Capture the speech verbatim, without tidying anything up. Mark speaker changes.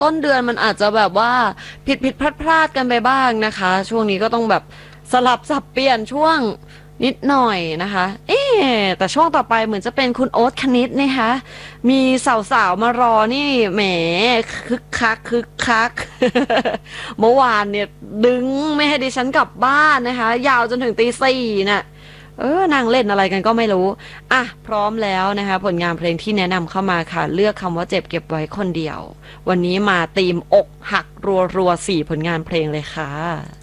Speaker 1: ต้นเดือนมันอาจจะแบบว่าผิดผิดพลาดพลาดกันไปบ้างนะคะช่วงนี้ก็ต้องแบบสลับสับเปลี่ยนช่วงนิดหน่อยนะคะเอ๊ะแต่ช่วงต่อไปเหมือนจะเป็นคุณโอ๊ตคณิตนะคะมีสาวๆมารอนี่แหมคึกคักคึกคักเมื่อวานเนี่ยดึงไม่ให้ดิฉันกลับบ้านนะคะยาวจนถึงตีสี่น่ะเออนางเล่นอะไรกันก็ไม่รู้อ่ะพร้อมแล้วนะคะผลงานเพลงที่แนะนำเข้ามาค่ะเลือกคำว่าเจ็บเก็บไว้คนเดียววันนี้มาธีมอกหักรัวๆสี่ผลงานเพลงเลยค่ะ